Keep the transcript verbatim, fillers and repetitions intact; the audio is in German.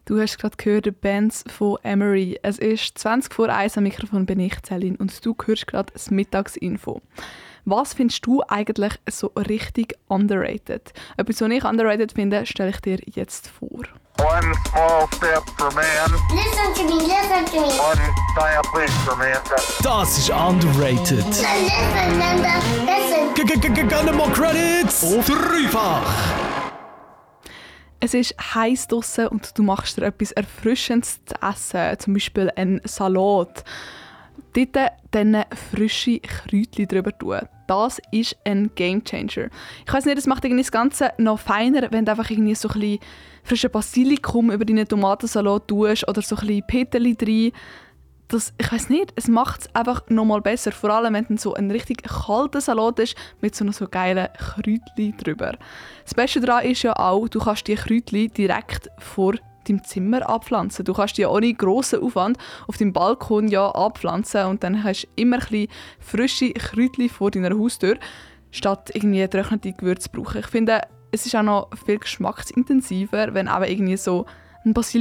Du hast gerade gehört, die Bands von Emery. Es ist zwanzig vor eins am Mikrofon bin ich, Celine, und du hörst gerade das Mittagsinfo. Was findest du eigentlich so richtig underrated? Etwas, was ich underrated finde, stelle ich dir jetzt vor. One small step for man. Listen to me, listen to me. One giant leap for mankind. Das ist underrated. Listen, Linda, listen. Gerne mal Credits auf dreifach. Es ist heiß draussen und du machst dir etwas Erfrischendes zu essen, zum Beispiel einen Salat. Dort dann frische Kräutchen drüber tun. Das ist ein Gamechanger. Ich weiss nicht, es macht irgendwie das Ganze noch feiner, wenn du einfach irgendwie so ein bisschen frischen Basilikum über deinen Tomatensalat tust oder so ein bisschen Peterli rein. Das, ich weiss nicht, es macht es einfach noch mal besser. Vor allem, wenn es so ein richtig kalter Salat ist, mit so einem so geilen Kräutchen drüber. Das Beste daran ist ja auch, du kannst die Kräutchen direkt vor deinem Zimmer abpflanzen. Du kannst die ohne grossen Aufwand auf deinem Balkon ja abpflanzen und dann hast du immer ein bisschen frische Kräutchen vor deiner Haustür, statt irgendwie getrocknete Gewürze zu brauchen. Ich finde, es ist auch noch viel geschmacksintensiver, wenn eben irgendwie so ein Basilikum